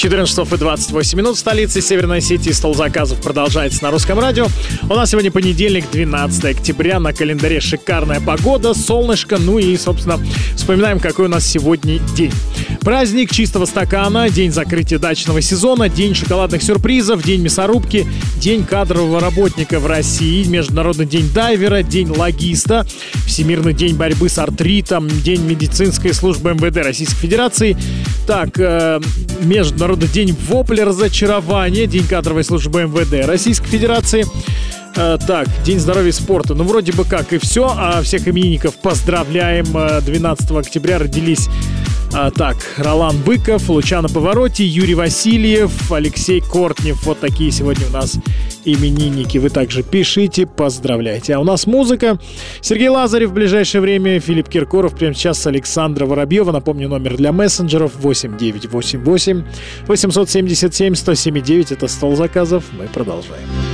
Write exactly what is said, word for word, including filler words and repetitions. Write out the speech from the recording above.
четырнадцать часов и двадцать восемь минут в столице Северной Осетии. Стол заказов продолжается на Русском радио. У нас сегодня понедельник, двенадцатое октября. На календаре шикарная погода, солнышко. Ну и, собственно, вспоминаем, какой у нас сегодня день. Праздник чистого стакана, день закрытия дачного сезона, день шоколадных сюрпризов, день мясорубки, день кадрового работника в России, Международный день дайвера, день логиста, Всемирный день борьбы с артритом, день медицинской службы эм вэ дэ Российской Федерации. Так, э, Международный день вопля разочарования, день кадровой службы эм вэ дэ Российской Федерации. Э, так, день здоровья и спорта. Ну, вроде бы как и все. А всех именинников поздравляем. двенадцатого октября родились а, так, Ролан Быков, Лучано Повороти, Юрий Васильев, Алексей Кортнев. Вот такие сегодня у нас именинники. Вы также пишите, поздравляйте. А у нас музыка. Сергей Лазарев в ближайшее время, Филипп Киркоров прямо сейчас, Александра Воробьева. Напомню, номер для мессенджеров восемь девятьсот восемьдесят восемь восемьсот семьдесят семь сто семь девять. Это стол заказов. Мы продолжаем.